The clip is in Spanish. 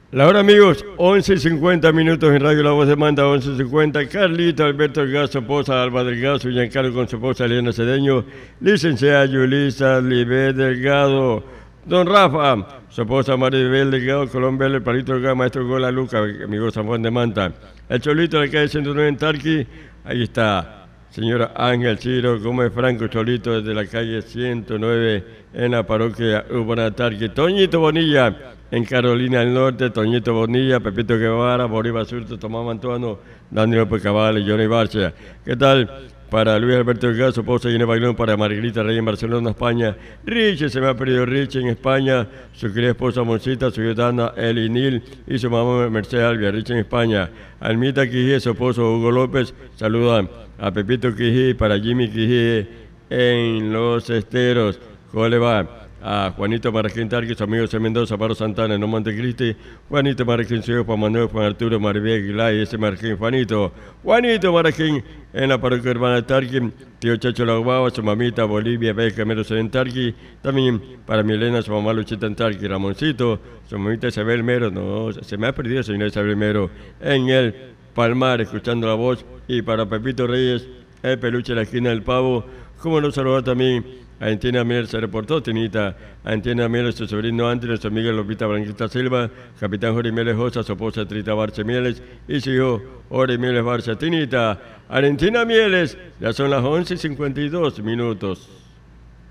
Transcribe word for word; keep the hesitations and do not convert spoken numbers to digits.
La hora, amigos, once y cincuenta minutos en Radio La Voz de Manta, once y cincuenta. Carlito Alberto Delgado, su esposa Alba Delgado, su Giancarlo con su esposa Elena Cedeño, licenciada Yulisa Libet Delgado, don Rafa, su esposa Maribel Delgado, Colombia, el Palito Delgado, maestro Gola Luca, amigo San Juan de Manta. El Cholito de la calle ciento nueve en Tarqui, ahí está. Señora Ángel Ciro Gómez Franco Cholito desde la calle ciento nueve en la parroquia Urbana Tarqui. Toñito Bonilla en Carolina del Norte, Toñito Bonilla, Pepito Guevara, Bolívar Surto, Tomás Mantuano, Daniel López Cabal y Johnny Barcia. ¿Qué tal? Para Luis Alberto Delgado, su esposa Inés Bailón, para Margarita Rey en Barcelona, España. Richie, se me ha perdido Richie en España, su querida esposa Moncita, su ciudadana Elinil y su mamá Mercedes Albia, Richie en España. Almita Quijí, su esposo Hugo López, saludan a Pepito Quijí, para Jimmy Quijí en Los Esteros. ¿Cómo le va? A Juanito Marraquín Tarqui, su amigo C. Mendoza, Paro Santana, en Montecristi, Juanito Marraquín, su hijo Juan Manuel, Juan Arturo, Maribel Aguilar y ese Marraquín, Juanito, Juanito Marraquín, en la parroquia hermana Tarqui, tío Chacho Laguao, su mamita Bolivia, Beca, Mero en Tarqui, también para Milena, su mamá Luchita en Tarqui, Ramoncito, su mamita Isabel Mero, no, se me ha perdido señora Isabel Mero, en el Palmar, escuchando la voz, y para Pepito Reyes, el peluche de la esquina del Pavo, como nos saludó también a Antina Mieres, se reportó, Tinita, a Antina Mieres, su sobrino Antes, su amiga Lopita Blanquita Silva, capitán Jorge Mieles Josa, su esposa Trita Barce Mieles, y su hijo Jorge Mieles Barce. Tinita, Arentina Mieles, ya son las once y cincuenta y dos minutos.